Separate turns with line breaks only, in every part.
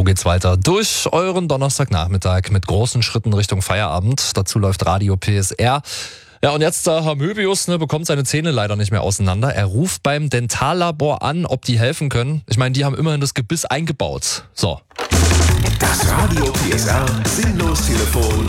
geht's weiter durch euren Donnerstagnachmittag mit großen Schritten Richtung Feierabend. Dazu läuft Radio PSR. Ja, und jetzt Herr Möbius bekommt seine Zähne leider nicht mehr auseinander. Er ruft beim Dentallabor an, ob die helfen können. Ich meine, die haben immerhin das Gebiss eingebaut. So.
Das Radio PSR Sinnlos-Telefon.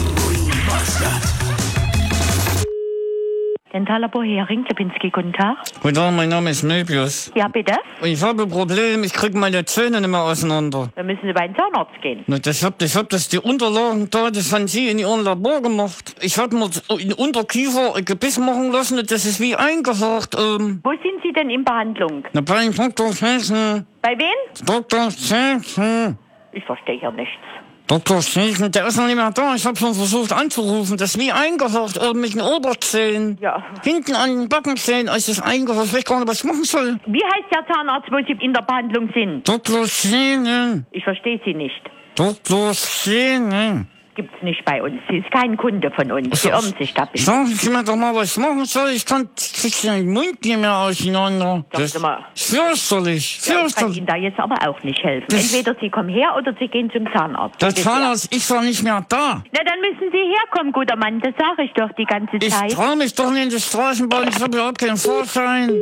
Dentallabor Hering, Lipinski, guten Tag.
Guten Tag, mein Name ist Möbius.
Ja, bitte?
Ich habe ein Problem, ich kriege meine Zähne nicht mehr auseinander.
Dann müssen Sie bei den Zahnarzt gehen.
Na, ich hab die Unterlagen da, das haben Sie in Ihrem Labor gemacht. Ich habe mir in Unterkiefer ein Gebiss machen lassen, das ist wie eingehakt.
Wo sind Sie denn in Behandlung?
Na, bei Dr. Schäßen.
Bei wem?
Dr. Schäßen.
Ich verstehe hier nichts.
Dr. Schäßen, der ist noch nicht mehr da. Ich habe schon versucht anzurufen. Das ist wie eingehakt, mit den Oberzähnen.
Ja.
Hinten an den Backenzähnen ist es eingehakt. Ich weiß gar nicht, was ich machen soll.
Wie heißt der Zahnarzt, wo Sie in der Behandlung sind?
Dr. Schäßen.
Ich verstehe Sie nicht.
Dr. Schäßen.
Gibt's nicht bei uns. Sie ist kein Kunde von uns. Sie irren sich da ein bisschen.
Sagen Sie mir doch mal, was ich machen soll. Ich krieg den Mund nicht mehr auseinander.
Sagen Sie mal.
ist fürchterlich.
Ja, ich kann Ihnen da jetzt aber auch nicht helfen. Entweder Sie kommen her oder Sie gehen zum Zahnarzt.
Der Zahnarzt ist doch nicht mehr da.
Na, dann müssen Sie herkommen, guter Mann. Das sage ich doch die ganze
Ich
Zeit.
traue mich doch nicht in die Straßenbahn. Ich habe überhaupt keinen Vorschein.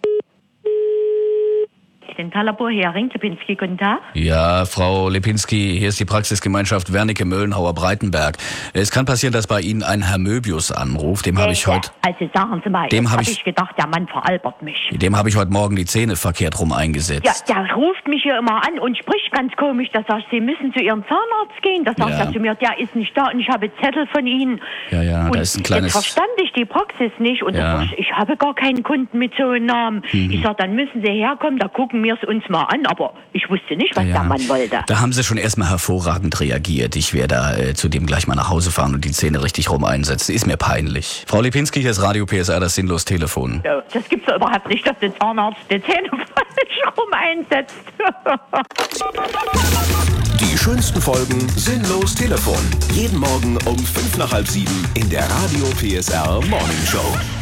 Dentallabor Hering, Lipinski, guten Tag.
Ja, Frau Lipinski, hier ist die Praxisgemeinschaft Wernicke-Möllenhauer-Breitenberg. Es kann passieren, dass bei Ihnen ein Herr Möbius anruft. Dem habe ich heute...
Also sagen Sie mal,
Dem
hab
hab
ich gedacht, der Mann veralbert mich.
Dem habe ich heute Morgen die Zähne verkehrt rum eingesetzt.
Ja, der ruft mich hier immer an und spricht ganz komisch. Da sagt Sie müssen zu Ihrem Zahnarzt gehen. Da sagt er zu mir, der ist nicht da und ich habe Zettel von Ihnen.
Ja,
und
da ist ein kleines...
Jetzt verstand ich die Praxis nicht und
Ja.
da sag ich habe gar keinen Kunden mit so einem Namen. Ich sag, dann müssen Sie herkommen, da gucken wir es uns mal an. Aber ich wusste nicht, was der Mann wollte.
Da haben Sie schon erstmal hervorragend reagiert. Ich werde da zu dem gleich mal nach Hause fahren und die Zähne richtig rum einsetzen. Ist mir peinlich. Frau Lipinski, hier ist Radio PSR, das Sinnlos-Telefon.
Ja, das gibt's doch überhaupt nicht, dass der Zahnarzt die Zähne falsch rum einsetzt.
Die schönsten Folgen Sinnlos-Telefon. Jeden Morgen um 5 nach halb 7 in der Radio PSR Morning Show.